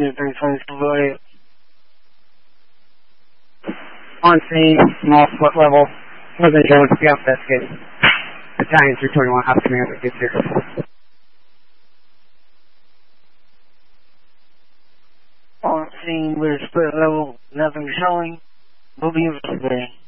Unit 35 Civilian. On scene, small split level. Northern Jones, be off that skid. Battalion 321, House Commander, gets here. On scene, we're split level, nothing showing. We'll be investigating.